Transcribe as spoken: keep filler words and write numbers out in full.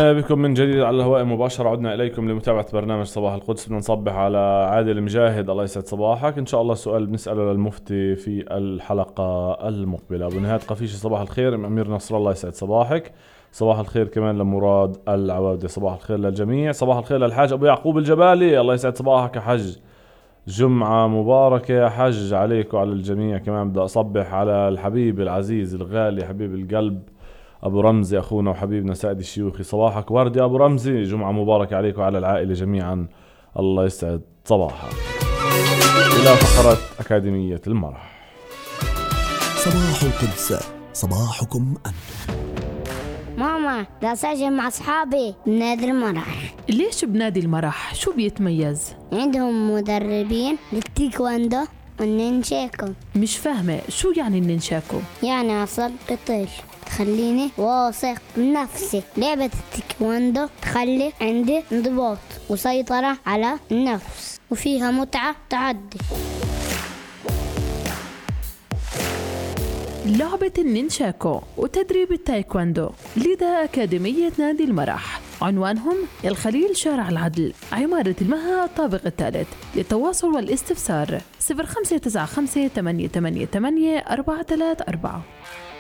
وسهلا بكم من جديد على الهواء مباشرة. عدنا إليكم لمتابعة برنامج صباح القدس. بدنا نصبح على عادل مجاهد، الله يسعد صباحك. إن شاء الله سؤال بنسأله للمفتي في الحلقة المقبلة. بنهاية قفيشة صباح الخير أمير نصر، الله يسعد صباحك. صباح الخير كمان لمراد العواودة، صباح الخير للجميع. صباح الخير للحاج أبو يعقوب الجبالي، الله يسعد صباحك يا حج. جمعة مباركة يا حج عليك وعلى الجميع. كمان بدي أصبح على الحبيب العزيز الغالي حبيب القلب أبو رمزي أخونا وحبيبنا سائد الشيوخي، صباحك ورد يا أبو رمزي. جمعة مباركة عليك وعلى العائلة جميعا، الله يسعد صباحك. إلى فقرة أكاديمية المرح. صباح القدس، صباحكم أنتم. ماما دا ساجن مع أصحابي بنادي المرح. ليش بنادي المرح؟ شو بيتميز؟ عندهم مدربين للتيكواندو والنينشاكو. مش فاهمة شو يعني النينشاكو؟ يعني أصل قتال تخليني واثق من نفسي. لعبة التيكواندو تخلي عندي انضباط وسيطرة على النفس، وفيها متعة تعدي. لعبة النينشاكو وتدريب التايكواندو لدى أكاديمية نادي المرح. عنوانهم الخليل شارع العدل، عمارة المها الطابق الثالث. للتواصل والاستفسار صفر خمسة تسعة خمسة ثمانية ثمانية ثمانية أربعة ثلاثة أربعة.